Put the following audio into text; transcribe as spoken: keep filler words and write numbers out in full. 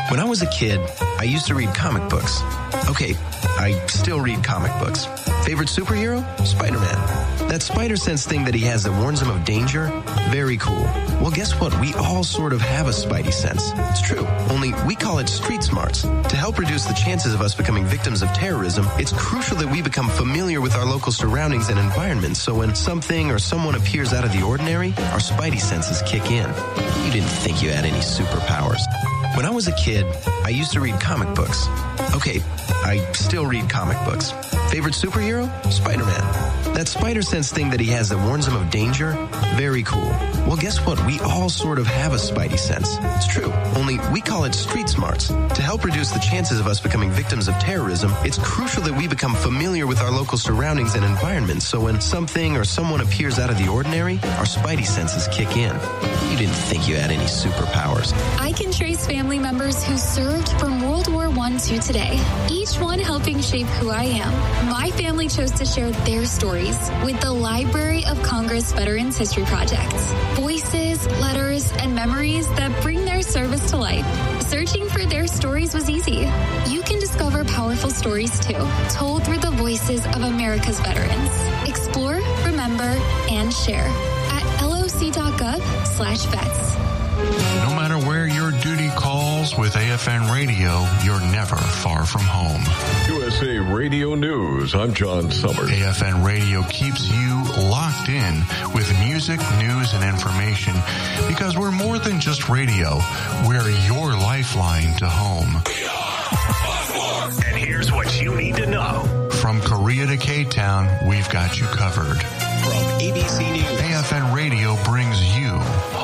When I was a kid, I used to read comic books. Okay, I still read comic books. Favorite superhero? Spider-Man. That spider sense thing that he has that warns him of danger? Very cool. Well, guess what? We all sort of have a spidey sense. It's true. Only we call it street smarts. To help reduce the chances of us becoming victims of terrorism, it's crucial that we become familiar with our local surroundings and environments, so when something or someone appears out of the ordinary, our spidey senses kick in. You didn't think you had any superpowers. When I was a kid, I used to read comic books. Okay, I still read comic books. Favorite superhero? Spider-Man. That spider sense thing that he has that warns him of danger? Very cool. Well, guess what? We all sort of have a spidey sense. It's true. Only we call it street smarts. To help reduce the chances of us becoming victims of terrorism, it's crucial that we become familiar with our local surroundings and environments, so when something or someone appears out of the ordinary, our spidey senses kick in. You didn't think you had any superpowers. I can trace family members who served from World War One to today, each one helping shape who I am. My family chose to share their stories with the Library of Congress Veterans History Project. Voices, letters, and memories that bring their service to life. Searching for their stories was easy. You can discover powerful stories too, told through the voices of America's veterans. Explore, remember, and share at loc.gov slash vets. No matter where your duty calls, with A F N Radio, you're never far from home. U S A Radio News, I'm John Summers. A F N Radio keeps you locked in with music, news, and information because we're more than just radio. We're your lifeline to home. We are Buzzword. And here's what you need to know. From Korea to K-Town, we've got you covered. From A B C News, A F N Radio brings you